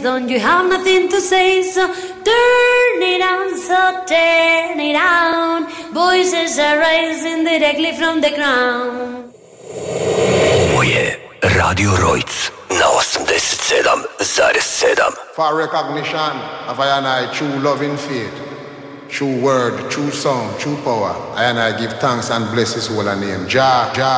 don't you have nothing to say? So turn it on, so turn it on. Voices are rising directly from the ground. Moje Radio Rojc na 87,7. For recognition of I and I true loving faith, true word, true song, true power, I and I give thanks and bless his holy name. Jah, Jah.